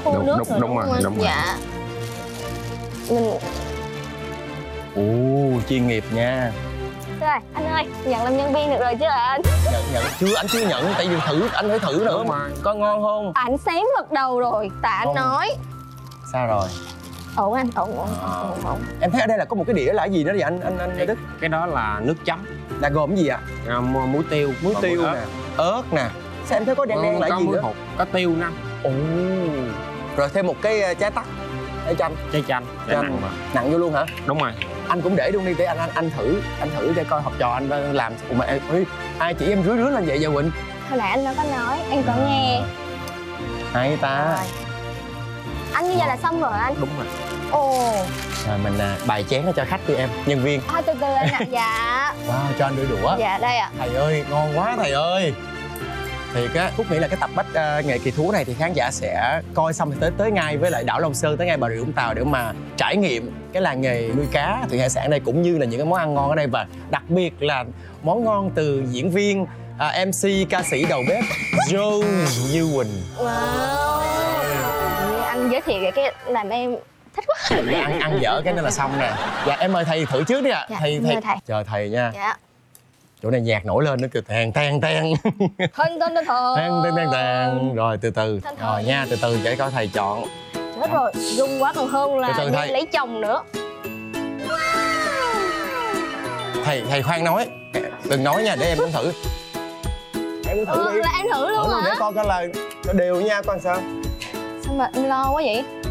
khô nước rồi đúng rồi. Dạ. Mình... Ồ, chuyên nghiệp nha. Rồi, anh ơi, nhận làm nhân viên được rồi chứ anh? Nhận chưa, anh chưa nhận, tại vì thử, anh phải thử nữa mà. Có ngon không? Anh xém gật đầu rồi, tại anh nói. Sao rồi? Ổn anh, ổn. Em thấy ở đây là có một cái đĩa là cái gì đó vậy anh Lê Đức? Cái đó là nước chấm. Là gồm cái gì ạ? Muối tiêu. Muối tiêu nè, ớt nè. Sao em thấy có đen đen là có gì muối nữa? hột, có tiêu nè. Ồ. Rồi thêm một cái trái tắc, trái chanh. Trái chanh. Nặng mà. Nặng vô luôn hả? Đúng rồi. Anh cũng để luôn đi để anh thử để coi học trò anh làm. Ủa mà ai chỉ em rưới lên vậy giờ Quỳnh? Hồi nãy anh đâu có nói, em có nghe. Hay ta. Rồi. Anh như vậy là xong rồi anh. Đúng rồi. Ồ. Rồi mình bày chén nó cho khách đi em, nhân viên. Từ từ anh ạ. Dạ. Wow, cho anh đôi đũa. Dạ đây ạ. Thầy ơi, ngon quá thầy ơi. Thiệt á, Phúc nghĩ là cái tập bách nghề kỳ thú này thì khán giả sẽ coi xong thì tới ngay với lại đảo Long Sơn, tới ngay Bà Rịa Vũng Tàu để mà trải nghiệm cái làng nghề nuôi cá thủy hải sản đây, cũng như là những cái món ăn ngon ở đây, và đặc biệt là món ngon từ diễn viên, MC, ca sĩ đầu bếp Joe Như Quỳnh. Wow. Anh giới thiệu cái làm em thích quá. ăn dở cái nên là xong nè. Dạ em mời thầy thử trước đi ạ. Dạ, thầy chờ thầy nha. Dạ. Chỗ này nhạc nổi lên nó kêu tèn. Rồi từ từ. Rồi nha, từ từ để coi thầy chọn. Chết rồi, rung quá còn hơn là từ thầy lấy chồng nữa. Thầy khoan nói, đừng nói nha, để em cũng thử. Em cũng thử đi. Là em thử luôn hả? Để coi coi là đều nha, coi sao. Sao mà em lo quá vậy?